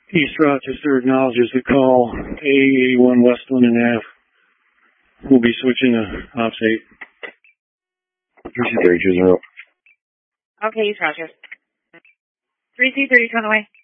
East Rochester acknowledges the call. A81 Westland and Ave. We'll be switching to Ops 8. 323 choosing route. Okay, East Rochester. 323, turn away.